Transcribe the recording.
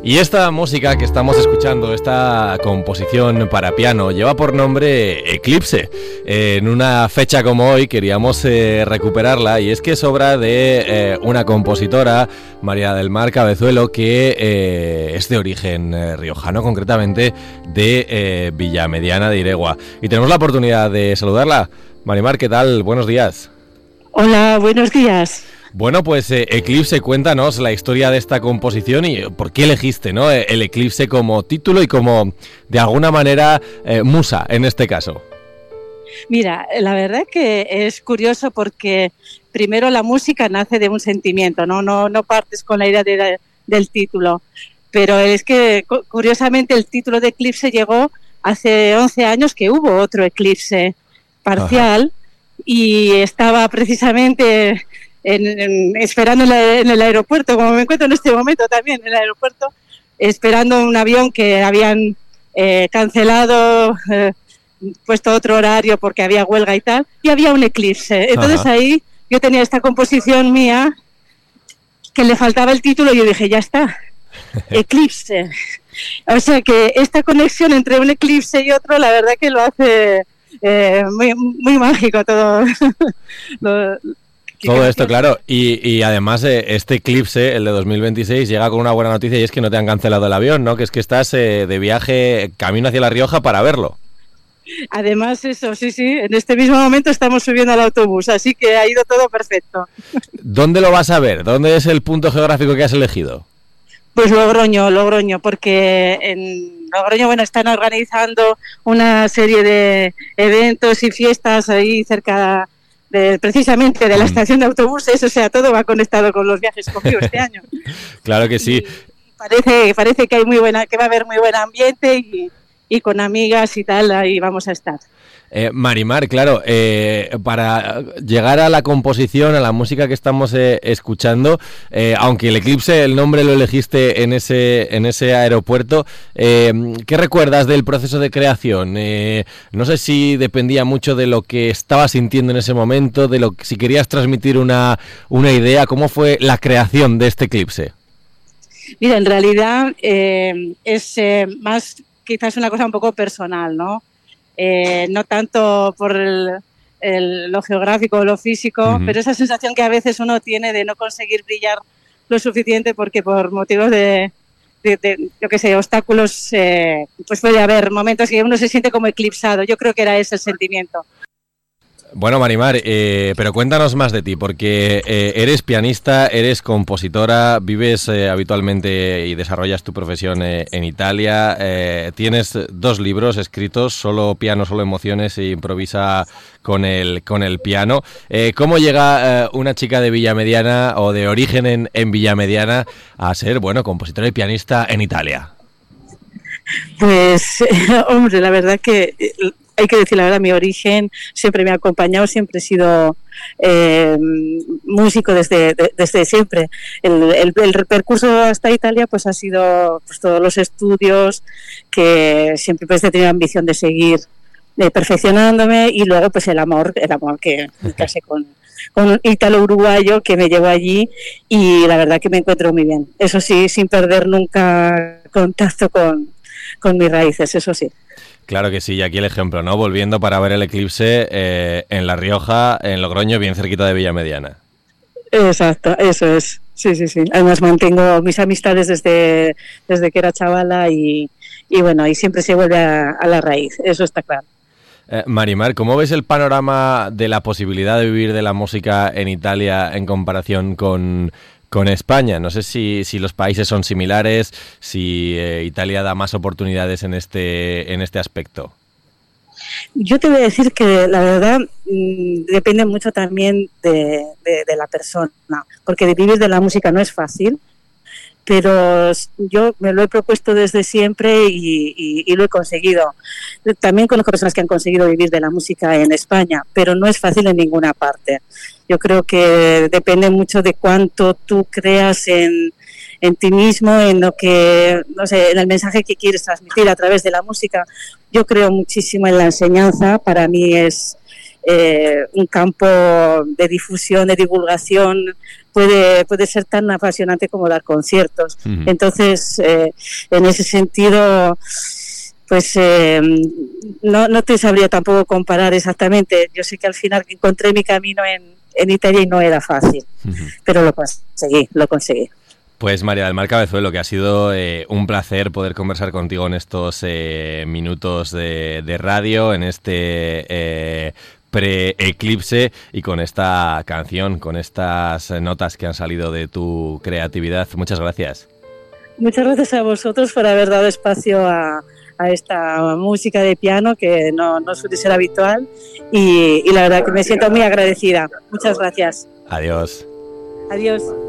Y esta música que estamos escuchando, esta composición para piano, lleva por nombre Eclipse. En una fecha como hoy queríamos recuperarla, y es que es obra de una compositora, María del Mar Cabezuelo, que es de origen riojano, concretamente de Villamediana de Iregua. Y tenemos la oportunidad de saludarla. Marimar, ¿qué tal? Buenos días. Hola, buenos días. Bueno, pues Eclipse, cuéntanos la historia de esta composición y por qué elegiste, ¿no?, el Eclipse como título y como, de alguna manera, musa en este caso. Mira, la verdad que es curioso porque primero la música nace de un sentimiento, no partes con la idea del título, pero es que curiosamente el título de Eclipse llegó hace 11 años que hubo otro eclipse parcial. Ajá. Y estaba precisamente esperando en el aeropuerto, como me encuentro en este momento también en el aeropuerto, esperando un avión que habían cancelado, puesto otro horario porque había huelga y tal, y había un eclipse. Entonces Ajá. Ahí yo tenía esta composición mía que le faltaba el título y yo dije, ya está, Eclipse. O sea que esta conexión entre un eclipse y otro, la verdad que lo hace muy, muy mágico todo. Todo esto, claro, y además este eclipse, el de 2026, llega con una buena noticia, y es que no te han cancelado el avión, ¿no? Que es que estás de viaje camino hacia La Rioja para verlo. Además eso, sí, en este mismo momento estamos subiendo al autobús, así que ha ido todo perfecto. ¿Dónde lo vas a ver? ¿Dónde es el punto geográfico que has elegido? Pues Logroño, porque en Logroño, bueno, están organizando una serie de eventos y fiestas ahí cerca precisamente de la estación de autobuses, o sea, todo va conectado con los viajes conmigo este año. Claro que sí. Parece que hay que va a haber muy buen ambiente y con amigas y tal, ahí vamos a estar. Marimar, claro, para llegar a la composición, a la música que estamos escuchando, aunque el Eclipse, el nombre lo elegiste en ese aeropuerto, ¿qué recuerdas del proceso de creación? No sé si dependía mucho de lo que estabas sintiendo en ese momento, si querías transmitir una idea. ¿Cómo fue la creación de este Eclipse? Mira, en realidad es más quizás una cosa un poco personal, ¿no? No tanto por lo geográfico o lo físico, pero esa sensación que a veces uno tiene de no conseguir brillar lo suficiente porque por motivos de yo qué sé, obstáculos, pues puede haber momentos que uno se siente como eclipsado. Yo creo que era ese el sentimiento. Bueno, Marimar, pero cuéntanos más de ti, porque eres pianista, eres compositora, vives habitualmente y desarrollas tu profesión en Italia, tienes 2 libros escritos, Solo piano, solo emociones, e Improvisa con el piano. ¿Cómo llega una chica de Villamediana o de origen en Villamediana a ser, bueno, compositora y pianista en Italia? Pues, hombre, la verdad que... Hay que decir la verdad, mi origen siempre me ha acompañado, siempre he sido músico desde siempre. El percurso hasta Italia pues ha sido pues, todos los estudios, que siempre pues, he tenido ambición de seguir perfeccionándome, y luego pues el amor que me casé con un ítalo-uruguayo que me llevó allí, y la verdad que me encuentro muy bien. Eso sí, sin perder nunca contacto con mis raíces, eso sí. Claro que sí, y aquí el ejemplo, ¿no? Volviendo para ver el eclipse en La Rioja, en Logroño, bien cerquita de Villamediana. Exacto, eso es. Sí. Además mantengo mis amistades desde que era chavala y bueno, y siempre se vuelve a la raíz, eso está claro. Marimar, ¿cómo ves el panorama de la posibilidad de vivir de la música en Italia en comparación con España? No sé si los países son similares, si Italia da más oportunidades en este aspecto. Yo te voy a decir que la verdad depende mucho también de la persona, porque vivir de la música no es fácil, pero yo me lo he propuesto desde siempre y lo he conseguido. También conozco personas que han conseguido vivir de la música en España, pero no es fácil en ninguna parte. Yo creo que depende mucho de cuánto tú creas en ti mismo, en lo que, no sé, en el mensaje que quieres transmitir a través de la música. Yo creo muchísimo en la enseñanza. Para mí es un campo de difusión, de divulgación, puede ser tan apasionante como dar conciertos. Uh-huh. Entonces, en ese sentido, pues no te sabría tampoco comparar exactamente. Yo sé que al final encontré mi camino en Italia y no era fácil, uh-huh, pero lo conseguí. Pues María del Mar Cabezuelo, que ha sido un placer poder conversar contigo en estos minutos de radio, en este pre-eclipse y con esta canción, con estas notas que han salido de tu creatividad. Muchas gracias. Muchas gracias a vosotros por haber dado espacio a esta música de piano que no suele ser habitual y la verdad que me siento muy agradecida. Muchas gracias. Adiós. Adiós.